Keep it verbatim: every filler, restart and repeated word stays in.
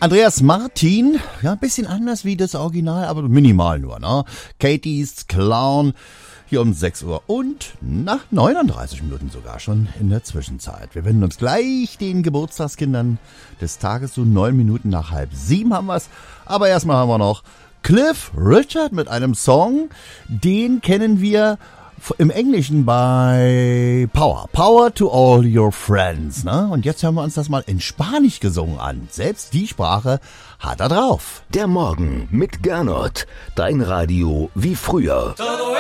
Andreas Martin, ja, ein bisschen anders wie das Original, aber minimal nur, ne? Katie's Clown, hier um sechs Uhr und nach neununddreißig Minuten sogar schon in der Zwischenzeit. Wir wenden uns gleich den Geburtstagskindern des Tages zu. Neun Minuten nach halb sieben haben wir's. Aber erstmal haben wir noch Cliff Richard mit einem Song, den kennen wir im Englischen bei Power. Power to all your friends. Ne? Und jetzt hören wir uns das mal in Spanisch gesungen an. Selbst die Sprache hat er drauf. Der Morgen mit Gernot. Dein Radio wie früher.